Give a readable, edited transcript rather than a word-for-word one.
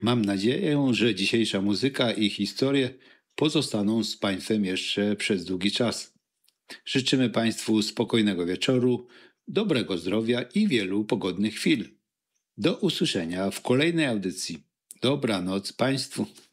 Mam nadzieję, że dzisiejsza muzyka i historie pozostaną z Państwem jeszcze przez długi czas. Życzymy Państwu spokojnego wieczoru, dobrego zdrowia i wielu pogodnych chwil. Do usłyszenia w kolejnej audycji. Dobranoc Państwu.